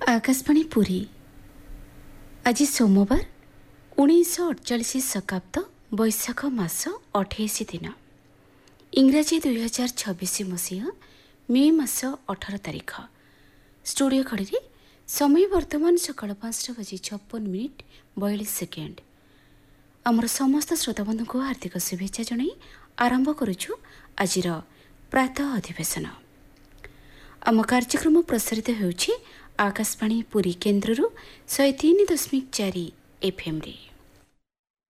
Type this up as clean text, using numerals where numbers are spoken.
आकाशवाणी पुरी आज सोमवार 1948 शकाब्द बैशाख मास 28 दिन इंग्राजी 2026 मसीहा मे मास 18 तारिख स्टूडियो खड़ी समय वर्तमान सकाल 5:56 42 सेकेंड आमर समस्त श्रोताबंधु को हार्दिक शुभेच्छा जन आरंभ करुछु आजिर प्रातः अधिवेशन। आम कार्यक्रम प्रसारित होउछि आकाशवाणी पुरी केन्द्ररू 103.4 FM रे।